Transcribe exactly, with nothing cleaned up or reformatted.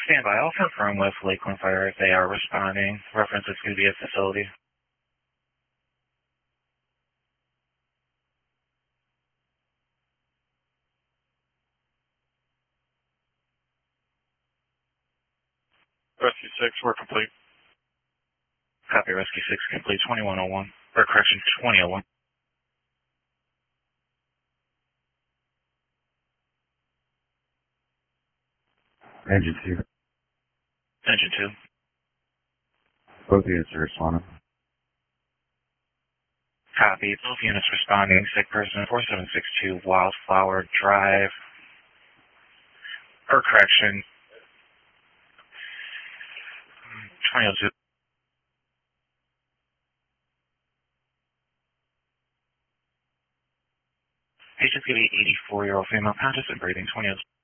Stand by. I'll confirm with Lakeland Fire if they are responding. Reference is going to be a facility. Rescue six, we're complete. Copy, Rescue six complete, twenty-one oh one. Or correction, twenty oh one. Engine two. Engine two. Both units are responding. Copy. Both units responding. Sick person, four seven six two Wildflower Drive. Or correction, twenty oh two. Patient's going to be eighty-four-year-old female, conscious and breathing, twenty oh two.